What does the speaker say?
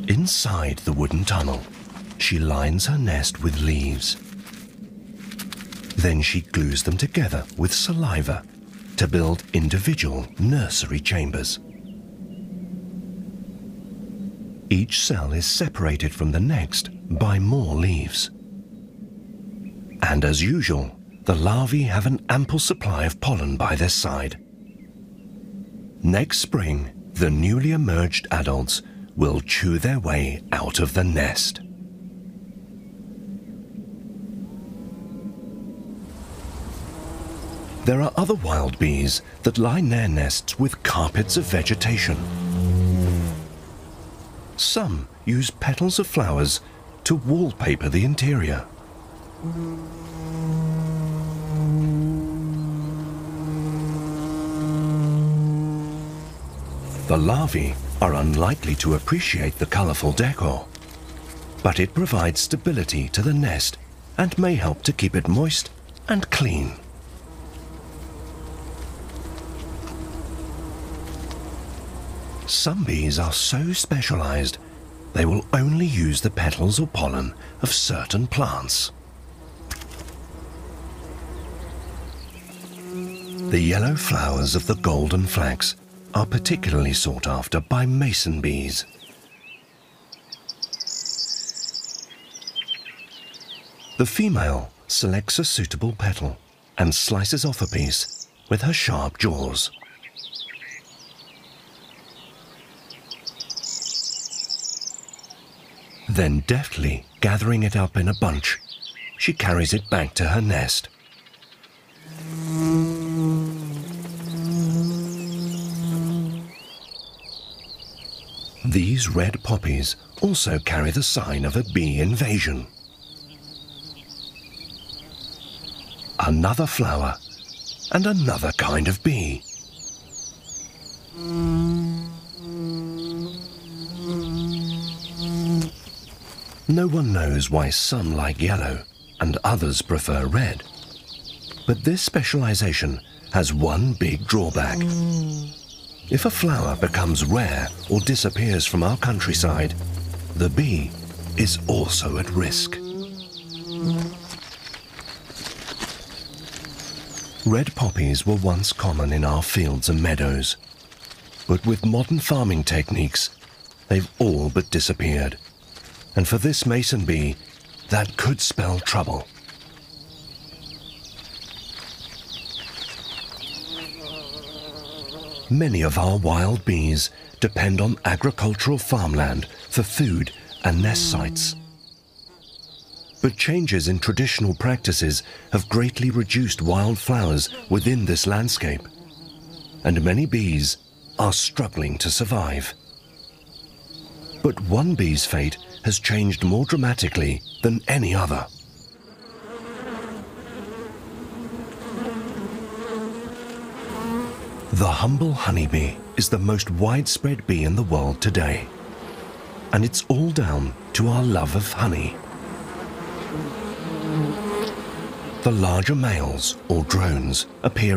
Inside the wooden tunnel, she lines her nest with leaves. Then she glues them together with saliva to build individual nursery chambers. Each cell is separated from the next by more leaves. And as usual, the larvae have an ample supply of pollen by their side. Next spring, the newly emerged adults will chew their way out of the nest. There are other wild bees that line their nests with carpets of vegetation. Some use petals of flowers to wallpaper the interior. The larvae are unlikely to appreciate the colorful decor, but it provides stability to the nest and may help to keep it moist and clean. Some bees are so specialized, they will only use the petals or pollen of certain plants. The yellow flowers of the golden flax are particularly sought after by mason bees. The female selects a suitable petal and slices off a piece with her sharp jaws. Then deftly gathering it up in a bunch, she carries it back to her nest. These red poppies also carry the sign of a bee invasion. Another flower and another kind of bee. No one knows why some like yellow and others prefer red. But this specialization has one big drawback. If a flower becomes rare or disappears from our countryside, the bee is also at risk. Red poppies were once common in our fields and meadows, but with modern farming techniques, they've all but disappeared. And for this mason bee, that could spell trouble. Many of our wild bees depend on agricultural farmland for food and nest sites. But changes in traditional practices have greatly reduced wildflowers within this landscape, and many bees are struggling to survive. But one bee's fate has changed more dramatically than any other. The humble honeybee is the most widespread bee in the world today, and it's all down to our love of honey. The larger males, or drones, appear